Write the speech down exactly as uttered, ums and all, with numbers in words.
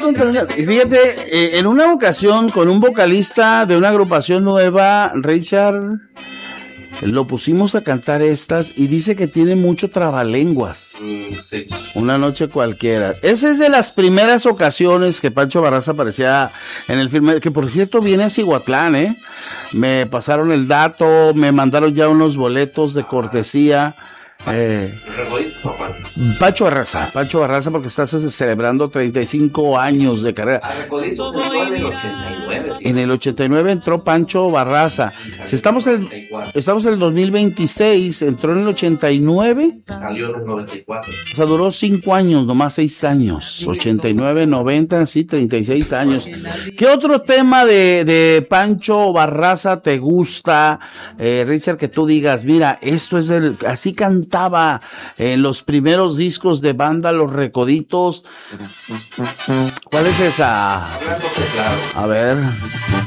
contra una... Fíjate, eh, en una ocasión con un vocalista de una agrupación nueva, Richard, lo pusimos a cantar estas y dice que tiene mucho trabalenguas. Mm, sí. Una noche cualquiera. Esa es de las primeras ocasiones que Pancho Barraza aparecía en el filme, que por cierto viene a Cihuatlán, ¿eh? Me pasaron el dato, me mandaron ya unos boletos de cortesía. Eh, Pancho Barraza, Pancho Barraza, porque estás celebrando treinta y cinco años de carrera. A Recoditos entró en el ochenta y nueve. En el ochenta y nueve entró Pancho Barraza. Si estamos en estamos en el dos mil veintiséis, entró en el ochenta y nueve. Salió en el noventa y cuatro. O sea, duró cinco años, nomás seis años. ochenta y nueve, noventa, sí, treinta y seis años. ¿Qué otro tema de, de Pancho Barraza te gusta, eh, Richard, que tú digas, mira, esto es el, así cantaba en los primeros discos de banda Los Recoditos? ¿Cuál es esa? A ver.